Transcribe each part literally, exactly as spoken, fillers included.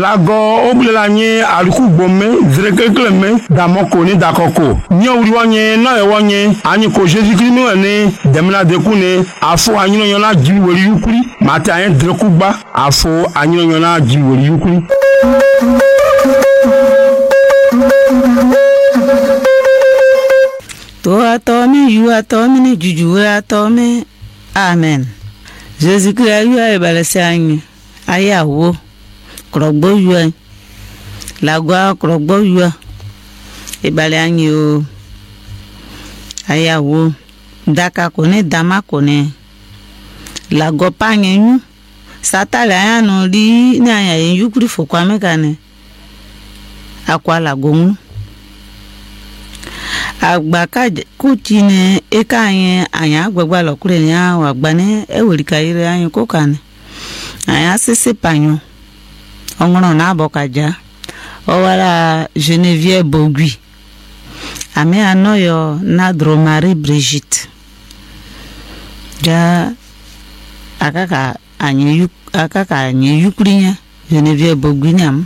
Lago oblela nye aliku gbome zrekekleme damoko ni dakoko nye uriwanye na ewanye anyi ko Jésus Christ no ene demna dekune afo anyino yona jiwori yukuri mata yen drekugba afo anyino yona jiwori yukuri. To atomi yu atomi ni juju atomi amen. Jésus Christ ayu ay balase anyi ayawo krogbo yu lagwa krogbo yu ibale anyi o ayawo daka kone dama kone lago panyenyu satale ayanu li ni aya yukuri fokwa mekane akwa lagomu agba ka kutine eka anye anya agbagba lokure ni awa gbane ewelika ire anye kokane anya sese panyo ongono na abokaja owara Geneviève Bogui ame anoyo na Dromari Brigitte ja akaka anye yuk akaka anye yukrinya Geneviève Bogui nyam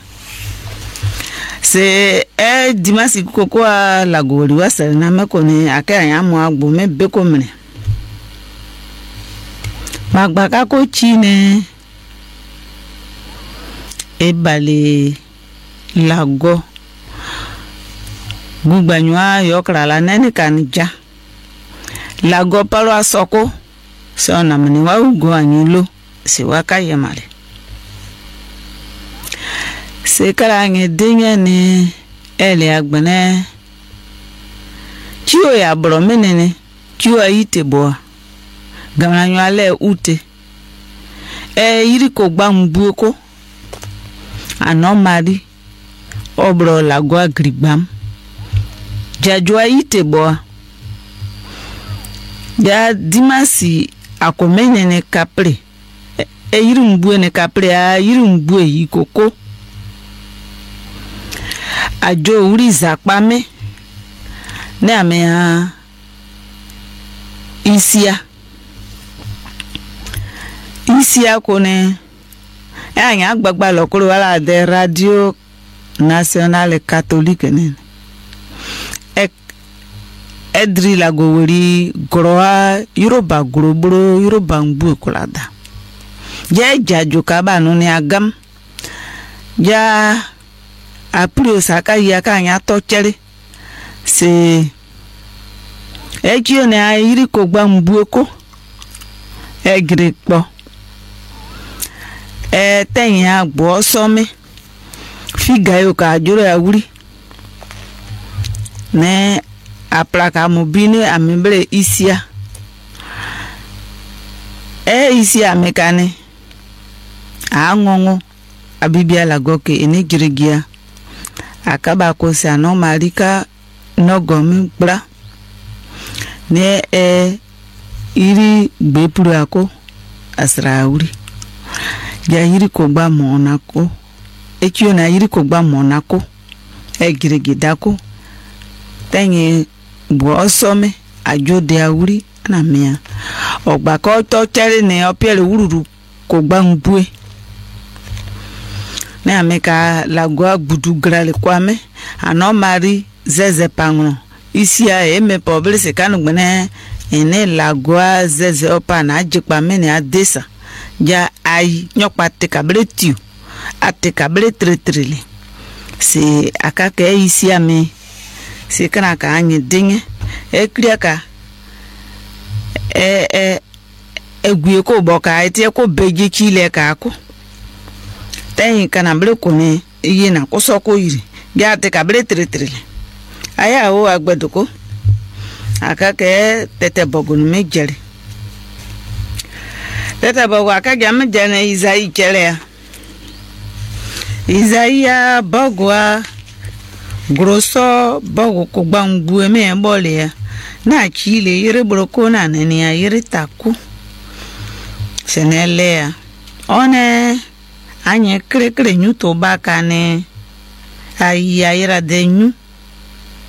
se e dimasi koko a lagori wasa na mekone ake anya mo agbo me beko mne magba ka ko chine e bale lago gugbanywa yokra la nene kanija lago palo asoko so na mni wa ugo anyilo se waka yemale se kala nge dinga ni ele agbene chiyo ya bro menene chiyo ayite boa gamna ale ute e yiri ko gba mbuoko anomali obro lago agrigbam jajo ayite boa ya dimasi akomenene kapre e yiri mbuo ne kapre a yiri mbuo yi koko ajo uri zakpame ne amea isia isia kone e anya agbagba lokoro wala de Radio Nationale Catholique ne e edri lago wori groa Yoruba grobro Yoruba mbu kolada je jajo kaba no ne agam ja apri osaka yaka anya to chere se ejio ne ayiri ko gba mbuoko egrepo e teyin agbo somi figa yo ka joro awuri ne aplaka mobile amembre isia e isia mekane angongo abibia lagoke ene jirigia akaba ko sa no marika no gomi bra ne e iri gbepuru ako asrauri ja yiri ko gba monako ekio na yiri ko gba monako e girigidako tenye bo osome ajode awuri na mia ogba ko to tere ne opiele wururu ko gba mbue ne ameka lagwa budu grale kwame anomari zeze pangno isi a eme pobele se kanu gbene ene lagwa zeze opa na ajikpa mene adesa ja ai nyokpa tekabele tiu atekabele tretrele se akake isi ame se kana ka anye dinge e kliaka e e egwie ko boka ite ko beje chile ka ako ten kana ble ko ne yi na ko so ko yiri ja tekabele tretrele aya o agbedoko akake tete bogun mejere tete bogo akage am jene Isaiah chere Isaiah bogwa grosso bogo ko gbangbu eme bole ya na chile yire broko na nene ya yire taku senele ya one anye kre kre nyuto baka ne ayi ayira denyu